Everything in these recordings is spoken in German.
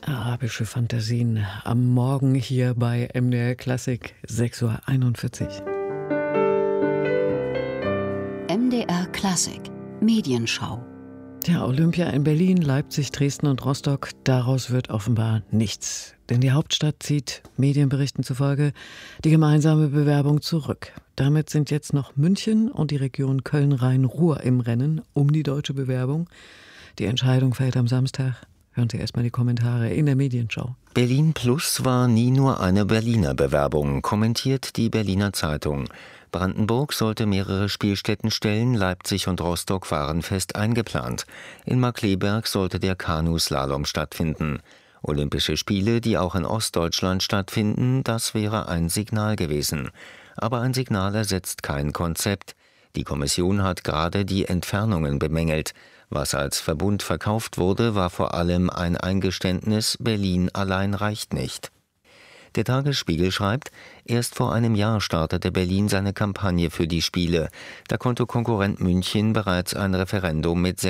Arabische Fantasien am Morgen hier bei MDR Klassik, 6:41 Uhr. MDR Klassik, Medienschau. Ja, Olympia in Berlin, Leipzig, Dresden und Rostock, daraus wird offenbar nichts. Denn die Hauptstadt zieht, Medienberichten zufolge, die gemeinsame Bewerbung zurück. Damit sind jetzt noch München und die Region Köln-Rhein-Ruhr im Rennen um die deutsche Bewerbung. Die Entscheidung fällt am Samstag. Hören Sie erstmal die Kommentare in der Medienschau. Berlin Plus war nie nur eine Berliner Bewerbung, kommentiert die Berliner Zeitung. Brandenburg sollte mehrere Spielstätten stellen, Leipzig und Rostock waren fest eingeplant. In Markkleeberg sollte der Kanuslalom stattfinden. Olympische Spiele, die auch in Ostdeutschland stattfinden, das wäre ein Signal gewesen. Aber ein Signal ersetzt kein Konzept. Die Kommission hat gerade die Entfernungen bemängelt. Was als Verbund verkauft wurde, war vor allem ein Eingeständnis, Berlin allein reicht nicht. Der Tagesspiegel schreibt, erst vor einem Jahr startete Berlin seine Kampagne für die Spiele. Da konnte Konkurrent München bereits ein Referendum mit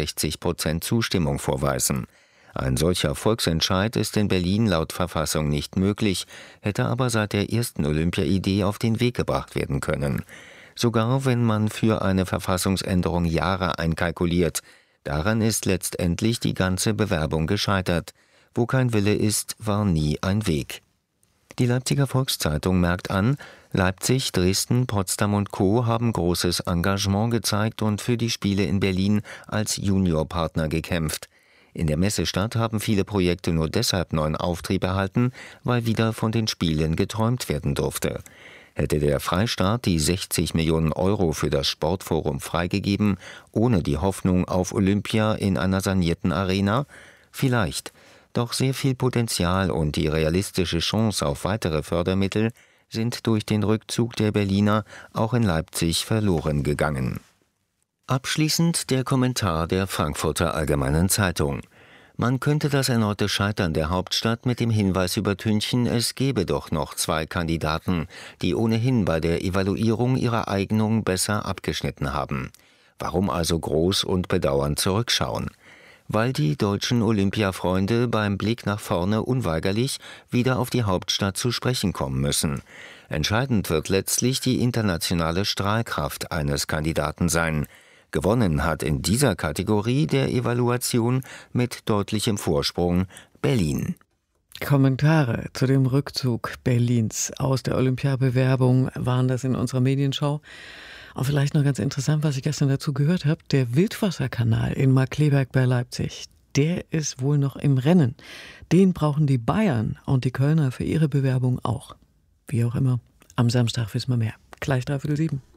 66% Zustimmung vorweisen. Ein solcher Volksentscheid ist in Berlin laut Verfassung nicht möglich, hätte aber seit der ersten Olympia-Idee auf den Weg gebracht werden können. Sogar wenn man für eine Verfassungsänderung Jahre einkalkuliert. Daran ist letztendlich die ganze Bewerbung gescheitert. Wo kein Wille ist, war nie ein Weg. Die Leipziger Volkszeitung merkt an, Leipzig, Dresden, Potsdam und Co. haben großes Engagement gezeigt und für die Spiele in Berlin als Juniorpartner gekämpft. In der Messestadt haben viele Projekte nur deshalb neuen Auftrieb erhalten, weil wieder von den Spielen geträumt werden durfte. Hätte der Freistaat die 60 Millionen Euro für das Sportforum freigegeben, ohne die Hoffnung auf Olympia in einer sanierten Arena? Vielleicht. Doch sehr viel Potenzial und die realistische Chance auf weitere Fördermittel sind durch den Rückzug der Berliner auch in Leipzig verloren gegangen. Abschließend der Kommentar der Frankfurter Allgemeinen Zeitung. Man könnte das erneute Scheitern der Hauptstadt mit dem Hinweis übertünchen, es gebe doch noch 2 Kandidaten, die ohnehin bei der Evaluierung ihrer Eignung besser abgeschnitten haben. Warum also groß und bedauernd zurückschauen? Weil die deutschen Olympiafreunde beim Blick nach vorne unweigerlich wieder auf die Hauptstadt zu sprechen kommen müssen. Entscheidend wird letztlich die internationale Strahlkraft eines Kandidaten sein. Gewonnen hat in dieser Kategorie der Evaluation mit deutlichem Vorsprung Berlin. Kommentare zu dem Rückzug Berlins aus der Olympiabewerbung waren das in unserer Medienschau. Und vielleicht noch ganz interessant, was ich gestern dazu gehört habe, der Wildwasserkanal in Markkleeberg bei Leipzig, der ist wohl noch im Rennen. Den brauchen die Bayern und die Kölner für ihre Bewerbung auch. Wie auch immer, am Samstag wissen wir mehr. Gleich 6:45.